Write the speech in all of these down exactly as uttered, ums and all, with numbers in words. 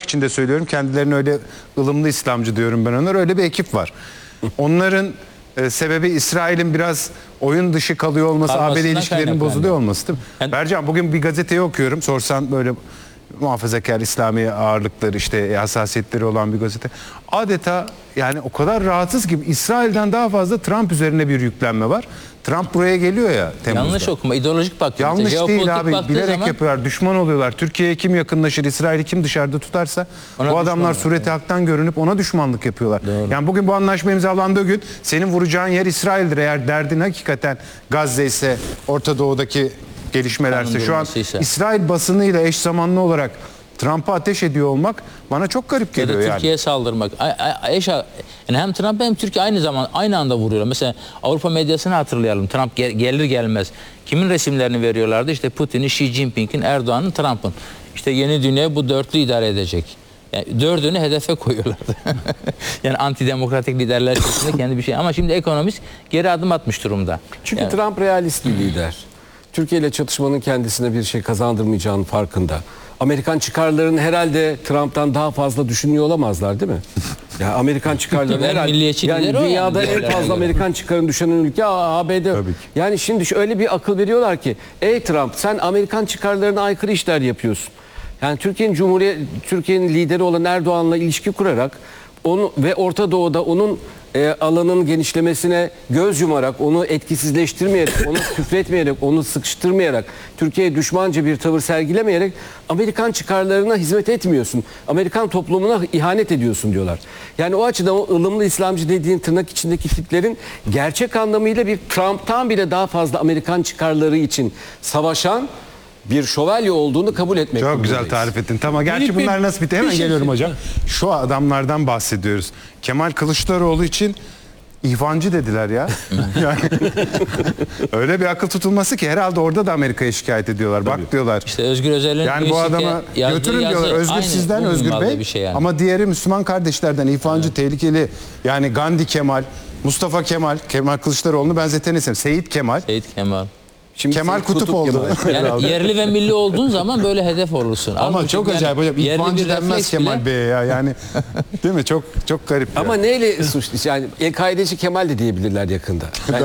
için de söylüyorum. Kendilerini öyle ılımlı İslamcı diyorum ben onlara. Öyle bir ekip var. Onların e, sebebi İsrail'in biraz oyun dışı kalıyor olması, A B D ilişkilerinin bozuluyor olması değil mi? Yani, Bercan, bugün bir gazeteyi okuyorum. Sorsan böyle muhafazakar İslami ağırlıkları, işte hassasiyetleri olan bir gazete. Adeta yani o kadar rahatsız gibi, İsrail'den daha fazla Trump üzerine bir yüklenme var. Trump buraya geliyor ya Temmuz'da. Yanlış okuma, ideolojik bakıyor. Yanlış işte, değil abi, bilerek zaman... yapıyorlar, düşman oluyorlar. Türkiye'ye kim yakınlaşır, İsrail'i kim dışarıda tutarsa ona bu adamlar sureti haktan görünüp ona düşmanlık yapıyorlar. Doğru. Yani bugün bu anlaşma imzalandığı gün senin vuracağın yer İsrail'dir. Eğer derdin hakikaten Gazze ise, Orta Doğu'daki gelişmelerse, şu an ise. İsrail basınıyla eş zamanlı olarak Trump'a ateş ediyor olmak bana çok garip geliyor ya da yani. Türkiye'ye saldırmak. Eş, yani hem Trump hem Türkiye aynı zaman aynı anda vuruyorlar. Mesela Avrupa medyasını hatırlayalım. Trump gel, gelir gelmez kimin resimlerini veriyorlardı? İşte Putin'in, Xi Jinping'in, Erdoğan'ın, Trump'ın. İşte yeni dünya bu dörtlü idare edecek. Yani dördünü hedefe koyuyorlardı. Yani antidemokratik liderler içerisinde kendi bir şey. Ama şimdi ekonomist geri adım atmış durumda. Çünkü yani. Trump realist bir lider. Türkiye ile çatışmanın kendisine bir şey kazandırmayacağının farkında. Amerikan çıkarlarını herhalde Trump'tan daha fazla düşünüyor olamazlar değil mi? Ya Amerikan çıkarları herhalde yani dünyada yani, en fazla Amerikan çıkarını düşünen ülke A B D. Yani şimdi şöyle bir akıl veriyorlar ki, ey Trump, sen Amerikan çıkarlarına aykırı işler yapıyorsun. Yani Türkiye'nin Cumhuriyet Türkiye'nin lideri olan Erdoğan'la ilişki kurarak onu ve Orta Doğu'da onun E, alanın genişlemesine göz yumarak, onu etkisizleştirmeyerek, onu küfretmeyerek, onu sıkıştırmayarak, Türkiye'ye düşmanca bir tavır sergilemeyerek Amerikan çıkarlarına hizmet etmiyorsun. Amerikan toplumuna ihanet ediyorsun diyorlar. Yani o açıdan o ılımlı İslamcı dediğin tırnak içindeki tiplerin gerçek anlamıyla bir Trump'tan bile daha fazla Amerikan çıkarları için savaşan bir şövalye olduğunu kabul etmek Çok güzel tarif ettin. Tamam, gerçi bunlar bir, nasıl bitti? Hemen şey geliyorum hocam. Şu adamlardan bahsediyoruz. Kemal Kılıçdaroğlu için ihvancı dediler ya. Yani öyle bir akıl tutulması ki herhalde orada da Amerika'ya şikayet ediyorlar. Tabii. Bak diyorlar. İşte Özgür Özel'in yani bu adamı götürün yazı, diyorlar. Özgür sizden, Özgür Bey. Şey yani. Ama diğeri Müslüman kardeşlerden ihvancı, evet. Tehlikeli. Yani Gandhi Kemal, Mustafa Kemal, Kemal Kılıçdaroğlu'nu benzetenisem. Seyit Kemal. Seyit Kemal. Şimdi Kemal Kutup, Kutup oldu. Yani yerli ve milli olduğun zaman böyle hedef olursun. Ama çok yani acayip hocam. İhvancı denmez Kemal Bey'e ya. Yani değil mi? Çok çok garip. Ama ya. Neyle suçlu? Yani El-Kaideci Kemal de diyebilirler yakında.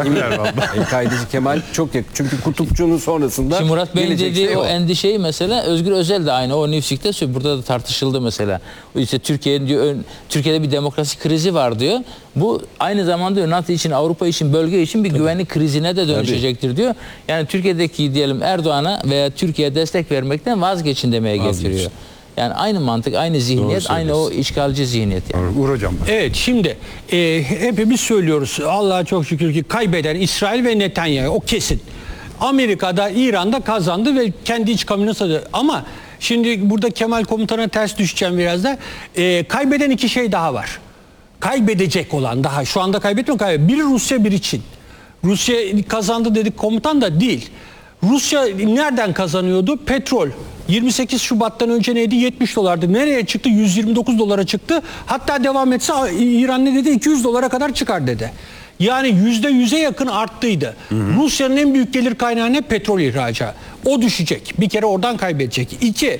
El-Kaideci Kemal çok yakın. Çünkü Kutupçu'nun sonrasında Şimdi Murat Bey'in dediği şey o endişeyi mesela Özgür Özel de aynı o Newsweek'te söylüyor. Burada da tartışıldı mesela. İşte Türkiye diyor, Türkiye'de bir demokrasi krizi var diyor. Bu aynı zamanda diyor NATO için, Avrupa için, bölge için bir Tabii. güvenlik krizine de dönüşecektir Tabii. diyor. Yani Türkiye'deki diyelim Erdoğan'a veya Türkiye'ye destek vermekten vazgeçin demeye Vazgeçin. getiriyor. Yani aynı mantık, aynı zihniyet, aynı o işgalci zihniyet. Yani. Uğur hocam. Evet, şimdi e, hepimiz söylüyoruz. Allah'a çok şükür ki kaybeden İsrail ve Netanyahu, o kesin. Amerika'da, İran'da kazandı ve kendi iç kamuoyuna sattı. Ama şimdi burada Kemal Komutan'a ters düşeceğim biraz da. E, kaybeden iki şey daha var. Kaybedecek olan daha şu anda kaybetmiyor. Kaybediyor. Biri Rusya, biri Çin. Rusya kazandı dedik, komutan da değil. Rusya nereden kazanıyordu? Petrol. yirmi sekiz Şubat'tan önce neydi? yetmiş dolardı. Nereye çıktı? yüz yirmi dokuz dolara çıktı. Hatta devam etse İran ne dedi? iki yüz dolara kadar çıkar dedi. Yani yüzde yüze yakın arttıydı. Rusya'nın en büyük gelir kaynağı ne? Petrol ihracı. O düşecek. Bir kere oradan kaybedecek. İki,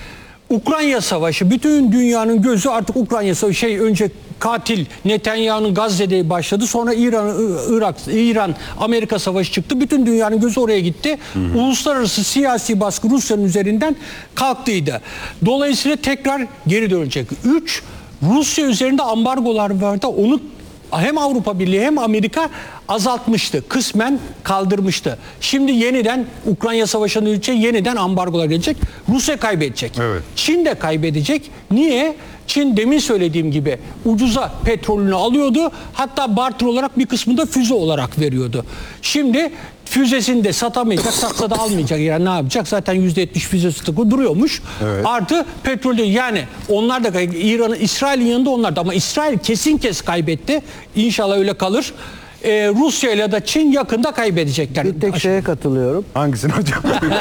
Ukrayna Savaşı. Bütün dünyanın gözü artık Ukrayna Savaşı. Şey, önce katil Netanyahu'nun Gazze'de başladı. Sonra İran, Irak, İran, Amerika Savaşı çıktı. Bütün dünyanın gözü oraya gitti. Hı hı. Uluslararası siyasi baskı Rusya'nın üzerinden kalktıydı. Dolayısıyla tekrar geri dönecek. Üç, Rusya üzerinde ambargolar vardı. Onu hem Avrupa Birliği hem Amerika azaltmıştı. Kısmen kaldırmıştı. Şimdi yeniden Ukrayna Savaşı'nın ülke yeniden ambargolar gelecek. Rusya kaybedecek. Evet. Çin de kaybedecek. Niye? Çin demin söylediğim gibi ucuza petrolünü alıyordu. Hatta barter olarak bir kısmını da füze olarak veriyordu. Şimdi füzesini de satamayacak, satsa da almayacak. Yani ne yapacak? Zaten yüzde yetmiş füze stoku duruyormuş. Evet. Artı petrolde, yani onlar da İran'ın, İsrail'in yanında onlar da, ama İsrail kesin kes kaybetti. İnşallah öyle kalır. Ee, Rusya ile de Çin yakında kaybedecekler. Bir tek şeye katılıyorum. Hangisine hocam?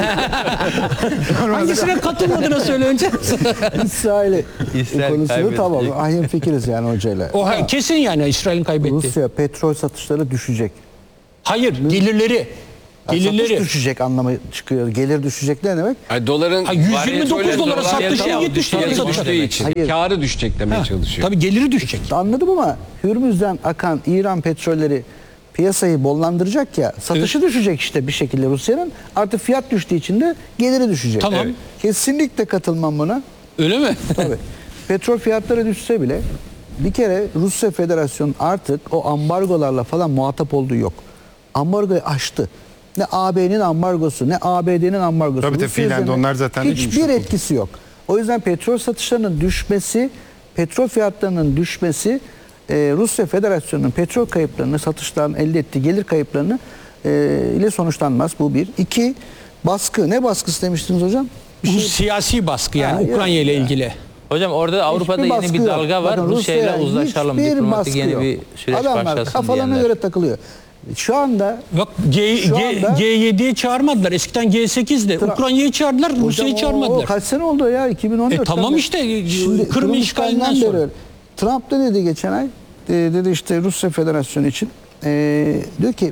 Hangisine katılmadığını söyle önce. İsrail konusunda tamam. Ahim fikiriz yani hocayla. O ha. kesin yani İsrail'in kaybettiği. Rusya petrol satışları düşecek. Hayır, gelirleri. Gelirleri. Satış düşecek anlamı çıkıyor. Gelir düşecek ne demek? Yani doların Ha, yüz yirmi variyeti dokuz öyle, dolara dolar sattığı şey ya, yetmiş dolara düştüğü satacak. için. Hayır. Kârı düşecek demeye çalışıyor. Tabii geliri düşecek. Anladım ama Hürmüz'den akan İran petrolleri piyasayı bollandıracak ya. Satışı düşecek işte bir şekilde Rusya'nın. Artık fiyat düştüğü için de geliri düşecek. Tamam. Evet. Kesinlikle katılmam buna. Öyle mi? Tabii. Petrol fiyatları düşse bile bir kere Rusya Federasyonu artık o ambargolarla falan muhatap olduğu yok. Ambargoyu aştı. Ne A B'nin ambargosu, ne A B D'nin ambargosu. Tabii tabii, Rusya fiilen de üzerine onlar zaten hiçbir bilmiş. etkisi yok. O yüzden petrol satışlarının düşmesi, petrol fiyatlarının düşmesi e, Rusya Federasyonu'nun petrol kayıplarını, satışlarının elde ettiği gelir kayıplarını e, ile sonuçlanmaz. Bu bir. İki, baskı. Ne baskısı demiştiniz hocam? Bir Bu şey- siyasi baskı yani Ha, ya- Ukrayna ile ilgili. Hocam orada Avrupa'da Hiçbir yeni baskı bir yok. dalga var. Bakın Rusya ile Rusya'ya uzlaşalım. hiçbir Diplomatik baskı yeni yok. bir süreç Adamlar başlasın kafalarına diyenler. göre takılıyor. Şu anda Bak G, Şu G, anda- G yediye çağırmadılar. Eskiden G sekizdi. Tra- Ukrayna'yı çağırdılar, hocam Rusya'yı o- çağırmadılar. o kaç sene oldu ya? iki bin on dört. E tamam işte, Kırım işgalinden beri sonra. öyle. Trump da dedi geçen ay, e, dedi işte Rusya Federasyonu için e, diyor ki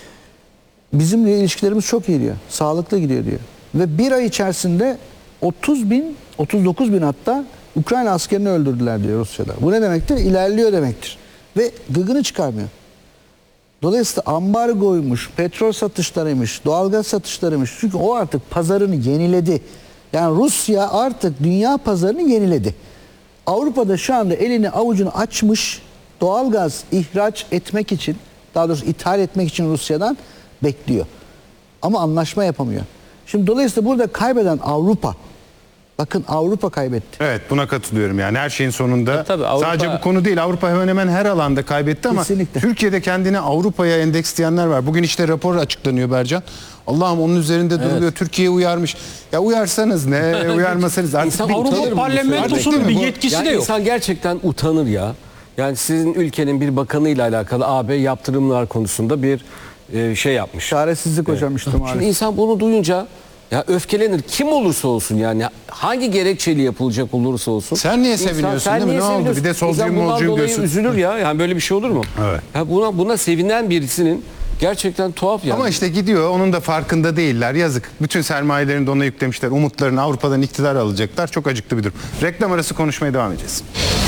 bizimle ilişkilerimiz çok iyi diyor. Sağlıklı gidiyor diyor. Ve bir ay içerisinde otuz bin, otuz dokuz bin hatta Ukrayna askerini öldürdüler diyor Rusya'da. Bu ne demektir? İlerliyor demektir. Ve gıgını çıkarmıyor. Dolayısıyla ambargoymuş, petrol satışlarıymış, doğalgaz satışlarıymış. Çünkü o artık pazarını yeniledi. Yani Rusya artık dünya pazarını yeniledi. Avrupa'da şu anda elini avucunu açmış, doğalgaz ihraç etmek için, daha doğrusu ithal etmek için Rusya'dan bekliyor. Ama anlaşma yapamıyor. Şimdi dolayısıyla burada kaybeden Avrupa. Bakın Avrupa kaybetti. Evet, buna katılıyorum yani her şeyin sonunda. E, tabii Avrupa- Sadece bu konu değil, Avrupa hemen hemen her alanda kaybetti ama Kesinlikle. Türkiye'de kendini Avrupa'ya endeksleyenler var. Bugün işte rapor açıklanıyor Bercan. Allah'ım onun üzerinde duruluyor. Türkiye uyarmış. Ya uyarsanız ne, uyarmasanız artık İnsan bir utanır Avrupa mı bu parlamentosunun sözde? bir Bu- yetkisi Yani de yok. insan gerçekten utanır ya. Yani sizin ülkenin bir bakanıyla alakalı A B yaptırımlar konusunda bir e, şey yapmış. Çaresizlik hocam işte Şimdi maalesef. insan bunu duyunca ya öfkelenir. Kim olursa olsun yani hangi gerekçeli yapılacak olursa olsun. Sen niye İnsan, seviniyorsun sen değil mi? niye Ne oldu? seviniyorsun? Bir de solcuyu İnsan bundan molcuyu dolayı görsün. üzülür ya. Yani böyle bir şey olur mu? Evet. Ya buna buna sevinen birisinin gerçekten tuhaf yani. Ama işte gidiyor, onun da farkında değiller. Yazık. Bütün sermayelerini de ona yüklemişler. Umutlarını Avrupa'dan iktidar alacaklar. Çok acıklı bir durum. Reklam arası konuşmaya devam edeceğiz.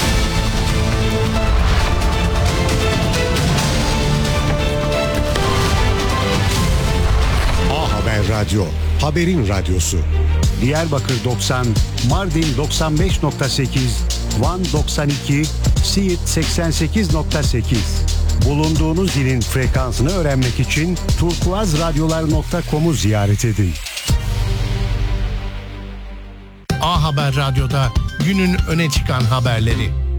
A Haber Radyo, haberin radyosu. Diyarbakır doksan, Mardin doksan beş nokta sekiz, Van doksan iki, Siirt seksen sekiz nokta sekiz. Bulunduğunuz ilin frekansını öğrenmek için turkuazradyolar nokta com'u ziyaret edin. A Haber Radyo'da günün öne çıkan haberleri.